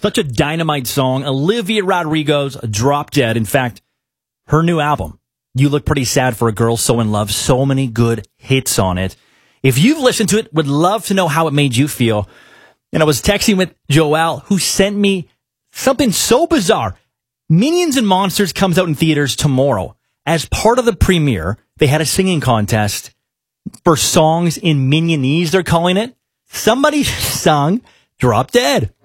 Such a dynamite song. Olivia Rodrigo's Drop Dead. In fact, her new album, You Look Pretty Sad for a Girl So in Love. So many good hits on it. If you've listened to it, would love to know how it made you feel. And I was texting with Joelle, who sent me something so bizarre. Minions and Monsters comes out in theaters tomorrow. As part of the premiere, they had a singing contest for songs in Minionese, they're calling it. Somebody sung Drop Dead.